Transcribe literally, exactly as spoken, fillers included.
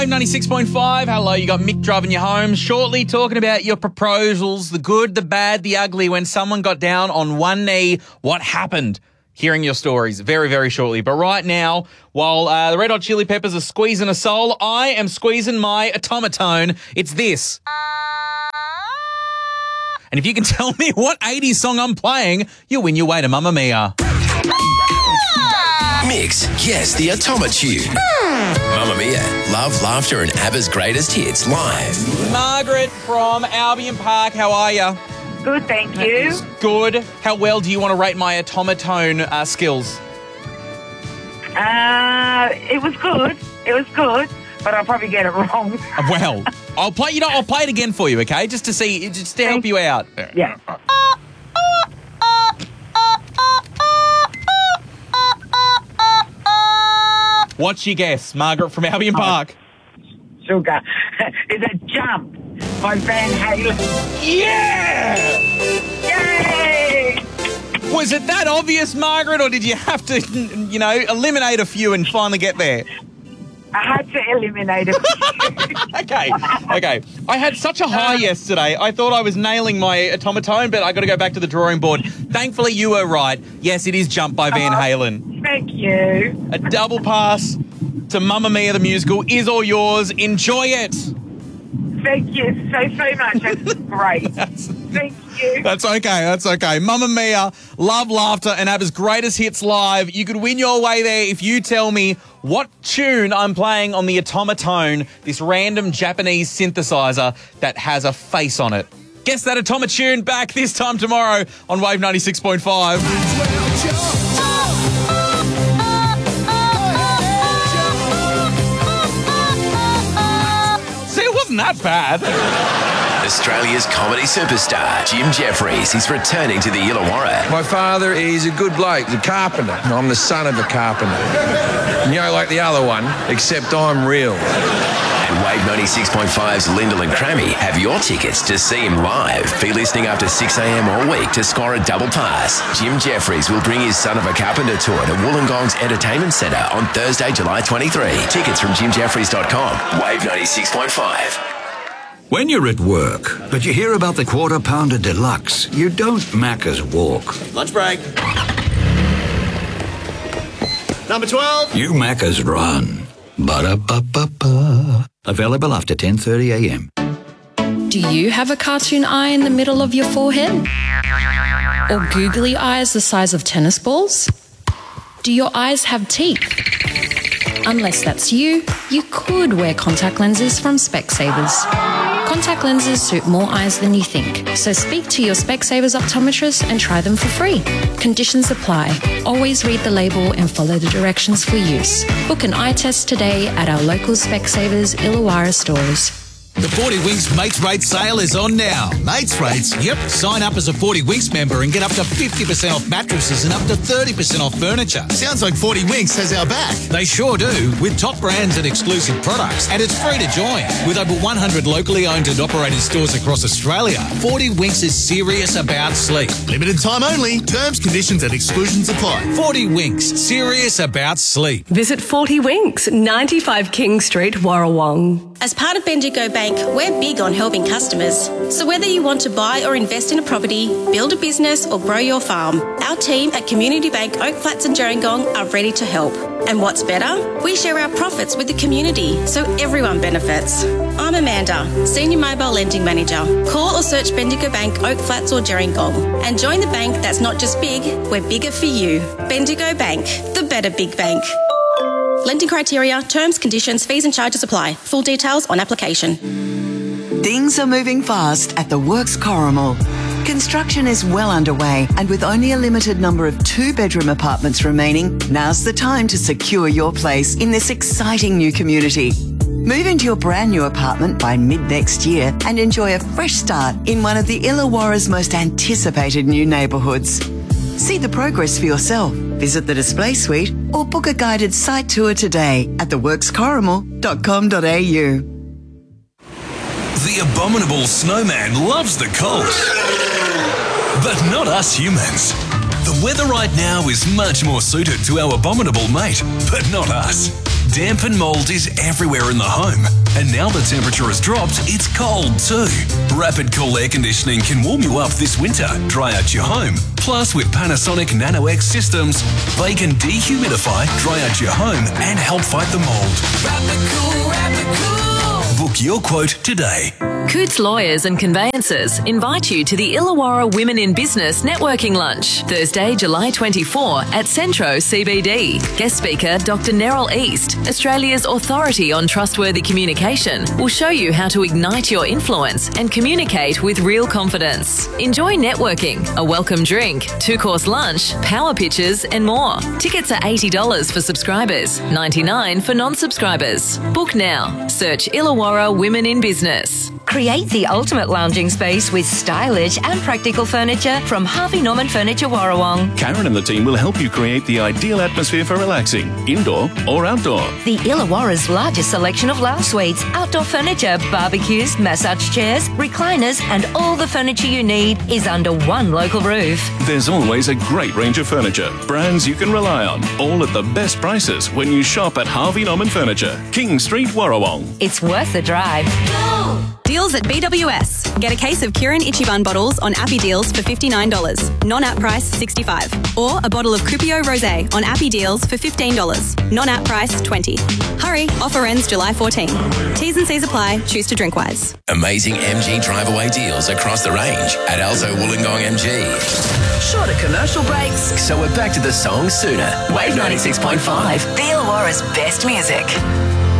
ninety-six point five, hello, you got Mick driving you home. Shortly talking about your proposals, the good, the bad, the ugly, when someone got down on one knee, what happened? Hearing your stories very, very shortly. But right now, while uh, the Red Hot Chili Peppers are squeezing a soul, I am squeezing my automaton. It's this. And if you can tell me what eighties song I'm playing, you'll win your way to Mamma Mia. Mix, yes, the Automatune. Mamma Mia, love, laughter and ABBA's greatest hits live. Margaret from Albion Park, how are you? Good, thank you. Good. How well do you want to rate my automaton uh, skills? Uh, it was good. It was good, but I'll probably get it wrong. Well, I'll play. You know, I'll play it again for you, okay? Just to see, just to help you out. Yeah. What's your guess, Margaret from Albion Park? Sugar. Is it Jump by Van Halen? Yeah! Yay! Was it that obvious, Margaret, or did you have to, you know, eliminate a few and finally get there? I had to eliminate it. Okay, okay. I had such a high yesterday. I thought I was nailing my automaton, but I got to go back to the drawing board. Thankfully, you were right. Yes, it is Jump by Van Halen. Thank you. A double pass to Mamma Mia the musical is all yours. Enjoy it. Thank you so, so much. That's great. That's, Thank you. that's okay, that's okay. Mamma Mia, Love, Laughter, and ABBA's greatest hits live. You could win your way there if you tell me what tune I'm playing on the automaton, this random Japanese synthesizer that has a face on it. Guess that automaton back this time tomorrow on Wave ninety-six point five. See, it wasn't that bad. Australia's comedy superstar, Jim Jeffries, is returning to the Illawarra. My father is a good bloke, he's a carpenter. I'm the son of a carpenter. You know, like the other one, except I'm real. And Wave ninety-six point five's Lyndall and Crammy have your tickets to see him live. Be listening after six a.m. all week to score a double pass. Jim Jeffries will bring his Son of a Carpenter tour to Wollongong's Entertainment Centre on Thursday, July twenty-third. Tickets from jim jeffries dot com. Wave ninety-six point five. When you're at work, but you hear about the Quarter Pounder Deluxe, you don't Macca's walk. Lunch break. Number twelve. You Macca's run. Ba-da-ba-ba-ba. Available after ten thirty a.m. Do you have a cartoon eye in the middle of your forehead? Or googly eyes the size of tennis balls? Do your eyes have teeth? Unless that's you, you could wear contact lenses from Specsavers. Contact lenses suit more eyes than you think, so speak to your Specsavers optometrist and try them for free. Conditions apply. Always read the label and follow the directions for use. Book an eye test today at our local Specsavers Illawarra stores. The forty Winks Mates Rates sale is on now. Mates Rates? Yep. Sign up as a forty Winks member and get up to fifty percent off mattresses and up to thirty percent off furniture. Sounds like forty Winks has our back. They sure do, with top brands and exclusive products. And it's free to join. With over one hundred locally owned and operated stores across Australia, forty Winks is serious about sleep. Limited time only. Terms, conditions and exclusions apply. forty Winks, serious about sleep. Visit forty Winks, ninety-five King Street, Warrawong. As part of Bendigo Bank, we're big on helping customers. So whether you want to buy or invest in a property, build a business or grow your farm, our team at Community Bank Oak Flats and Gerringong are ready to help. And what's better? We share our profits with the community, so everyone benefits. I'm Amanda, Senior Mobile Lending Manager. Call or search Bendigo Bank Oak Flats or Gerringong and join the bank that's not just big, we're bigger for you. Bendigo Bank, the better big bank. Lending criteria, terms, conditions, fees and charges apply. Full details on application. Things are moving fast at the Works Corrimal. Construction is well underway, and with only a limited number of two-bedroom apartments remaining, now's the time to secure your place in this exciting new community. Move into your brand new apartment by mid-next year and enjoy a fresh start in one of the Illawarra's most anticipated new neighbourhoods. See the progress for yourself. Visit the display suite or book a guided site tour today at the works corrimal dot com dot a u. The abominable snowman loves the cold, but not us humans. The weather right now is much more suited to our abominable mate, but not us. Damp and mould is everywhere in the home. And now the temperature has dropped, it's cold too. Rapid Cool Air Conditioning can warm you up this winter, dry out your home. Plus, with Panasonic Nano X systems, they can dehumidify, dry out your home and help fight the mould. Rapid Cool, Rapid Cool. Book your quote today. Coots Lawyers and Conveyancers invite you to the Illawarra Women in Business Networking Lunch, Thursday, July twenty-fourth at Centro C B D. Guest speaker Doctor Neril East, Australia's authority on trustworthy communication, will show you how to ignite your influence and communicate with real confidence. Enjoy networking, a welcome drink, two-course lunch, power pitches and more. Tickets are eighty dollars for subscribers, ninety-nine dollars for non-subscribers. Book now. Search Illawarra Women in Business. Create the ultimate lounging space with stylish and practical furniture from Harvey Norman Furniture Warrawong. Karen and the team will help you create the ideal atmosphere for relaxing, indoor or outdoor. The Illawarra's largest selection of lounge suites, outdoor furniture, barbecues, massage chairs, recliners and all the furniture you need is under one local roof. There's always a great range of furniture, brands you can rely on, all at the best prices when you shop at Harvey Norman Furniture, King Street, Warrawong. It's worth the drive. Deals at B W S. Get a case of Kirin Itchy Bun bottles on Appy Deals for fifty-nine dollars. Non-app price sixty-five dollars. Or a bottle of Cupio Rosé on Appy Deals for fifteen dollars. Non-app price twenty dollars. Hurry, offer ends July fourteenth. T's and C's apply. Choose to drink wise. Amazing M G drive-away deals across the range at Alzo Wollongong M G. Shorter commercial breaks. So we're back to the song sooner. Wave ninety-six point five. The Illawarra's best music.